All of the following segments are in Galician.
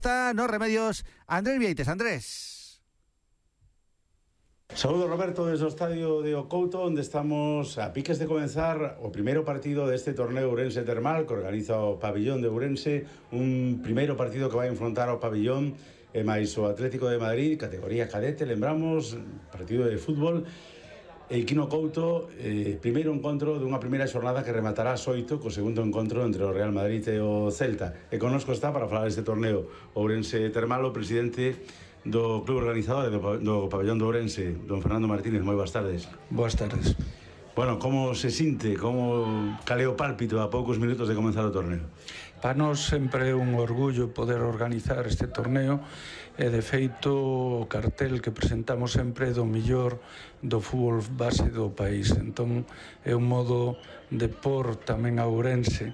Está nos remedios Andrés Vieites. Andrés. Saúdo, Roberto, desde o estadio de O Couto, onde estamos a piques de comenzar o primeiro partido deste torneo Ourense Termal que organiza o pabillón de Ourense, un primeiro partido que vai enfrontar ao pabillón e máis o Atlético de Madrid, categoría cadete, lembramos, partido de fútbol. E aquí no Couto, primeiro encontro dunha primeira xornada que rematará ás 8 co segundo encontro entre o Real Madrid e o Celta. E connosco está para falar deste torneo Ourense Termal o presidente do club organizador do pabellón de Ourense, don Fernando Martínez. Moi boas tardes. Boas tardes. Bueno, como se sinte, cal é o pálpito a poucos minutos de comenzar o torneo? Para nós sempre é un orgullo poder organizar este torneo e, de feito, o cartel que presentamos sempre é do millor do fútbol base do país. Entón, é un modo de pôr tamén a Ourense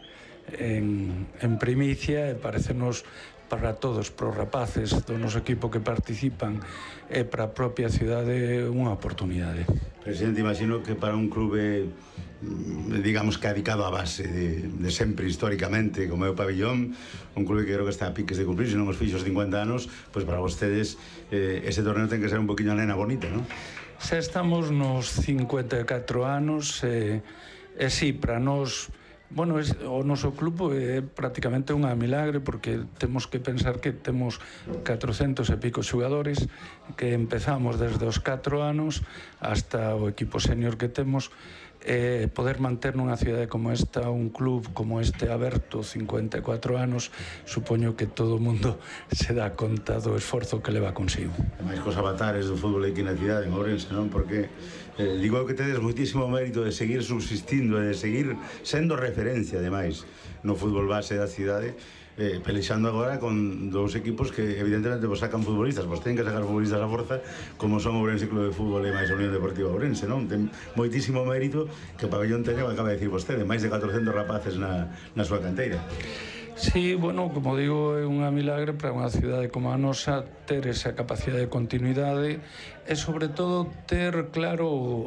en primicia e parecenos para todos, para os rapaces do noso equipo que participan e para a propia cidade unha oportunidade. Presidente, imagino que para un clube, digamos, que dedicado á base de sempre históricamente, como é o pabillón, un clube que creo que está a piques de cumprir, se non os fixos 50 anos, pois para vostedes ese torneo ten que ser un poquinho a nena bonita, non? Xa estamos nos 54 anos e sí, para nós, bueno, o noso club é prácticamente unha milagre porque temos que pensar que temos 400 e pico xogadores que empezamos desde os 4 anos hasta o equipo senior que temos. Poder manter nunha cidade como esta un club como este aberto 54 anos, supoño que todo o mundo se dá conta do esforzo que leva consigo. E máis cos avatares do fútbol aquí na cidade, en Ourense, non? Porque digo que tedes moitísimo mérito de seguir subsistindo e de seguir sendo referencia, ademais, no fútbol base da cidade, pelexando agora con dous equipos que evidentemente vos sacan futbolistas, vos ten que sacar futbolistas a forza, como son Ourense Club de Fútbol e máis Unión Deportiva Ourense, non? Ten moitísimo mérito que o pabellón teña, que acaba de dicir vostede, máis de 400 rapaces na súa canteira. Sí, bueno, como digo, é unha milagre para unha cidade como a nosa ter esa capacidade de continuidade e, sobre todo, ter claro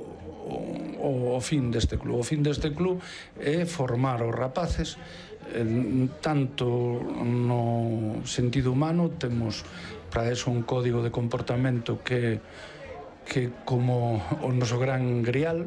o fin deste club. O fin deste club é formar os rapaces tanto no sentido humano, temos para eso un código de comportamento que como o noso gran grial,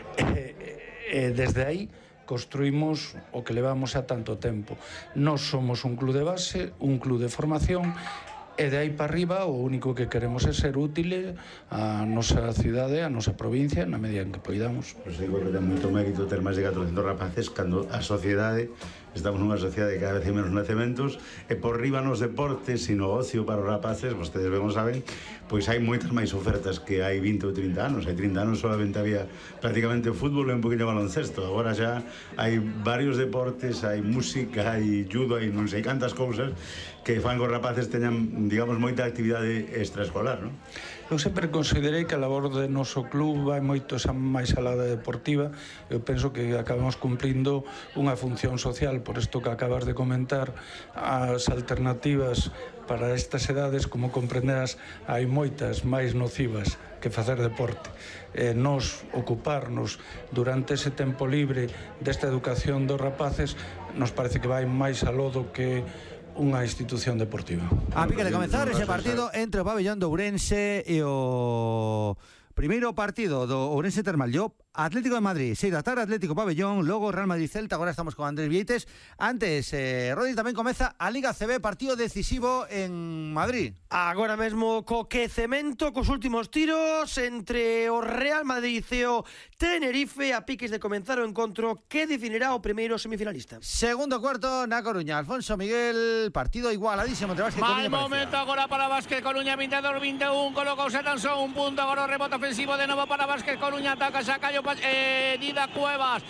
e desde aí construímos o que levamos a tanto tempo. Nós somos un club de base, un club de formación, e de aí para arriba o único que queremos é ser útiles á nosa cidade, á nosa provincia, na medida en que poidamos. Pois digo que ten moito mérito ter máis de 400 rapaces cando a sociedade, estamos nunha sociedade que cada vez hai menos nacementos e por riba nos deportes e no ocio para os rapaces, vostedes ben o saben, pois hai moitas máis ofertas que hai 20 ou 30 anos. Hai 30 anos solamente había prácticamente fútbol e un poquinho baloncesto. Agora xa hai varios deportes, hai música, hai judo, hai non sei cantas cousas que fan que os rapaces teñan, digamos, moita actividade extraescolar, non? Eu sempre considerei que a labor do noso club vai moito máis alá da deportiva. Eu penso que acabamos cumplindo unha función social, por isto que acabas de comentar, as alternativas para estas edades, como comprenderás, hai moitas máis nocivas que facer deporte. Nos ocuparnos durante ese tempo libre desta educación dos rapaces nos parece que vai máis aló do que unha institución deportiva. A pique de comenzar ese partido entre o pabellón de Ourense e o primeiro partido do Ourense Termal. Atlético de Madrid, 6 da tarde, Atlético Pabellón, logo Real Madrid-Celta. Agora estamos con Andrés Vieites. Antes, Rodi, tamén comeza a Liga CB, partido decisivo en Madrid. Agora mesmo co quecemento, cos últimos tiros entre o Real Madrid e o Tenerife, a piques de comenzar o encontro que definirá o primeiro semifinalista. Segundo cuarto na Coruña, Alfonso Miguel, partido igualadísimo entre Vázquez Coruña. Mal momento agora para Vázquez Coruña, 22-21, colocouse tan só un punto, agora o rebote ofensivo de novo para Vázquez Coruña, ataca xa Caio Dida Cuevas,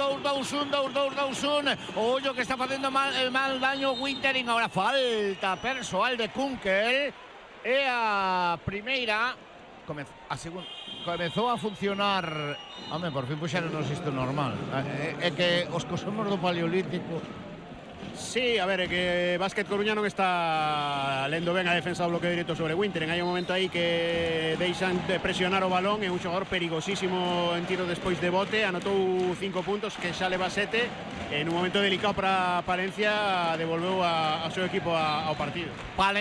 2-2-2-1, ollo que está facendo mal daño Wintering. Agora falta persoal de Kunkel e a primeira a segunda comezou a funcionar. Home, por fin puxeron isto normal. É que os que somos do Paleolítico Sí, a ver, que Básquet Coruña non está lendo ben a defensa do bloque directo sobre Winteren. Hai un momento aí que deixan de presionar o balón, é un xogador perigosísimo en tiro despois de bote, anotou 5 puntos que xa leva 7, en un momento delicado para Palencia devolveu ao seu equipo ao partido.